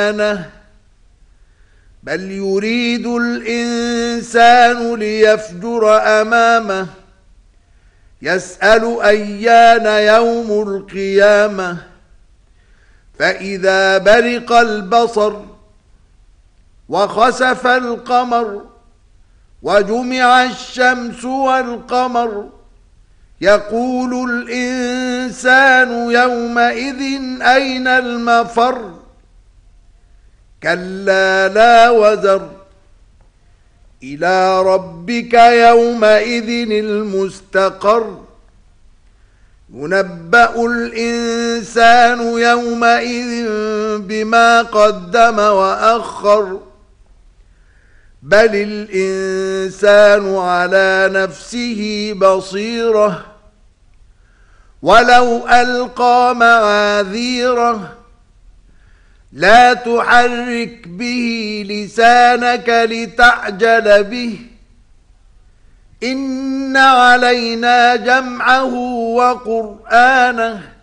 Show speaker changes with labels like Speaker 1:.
Speaker 1: بل يريد الإنسان ليفجر أمامه يسأل أيان يوم القيامة فإذا برق البصر وخسف القمر وجمع الشمس والقمر يقول الإنسان يومئذ أين المفر كلا لا وزر إلى ربك يومئذ المستقر ينبأ الإنسان يومئذ بما قدم وأخر بل الإنسان على نفسه بصيرة ولو ألقى معاذيره لا تحرك به لسانك لتعجل به إن علينا جمعه وقرآنه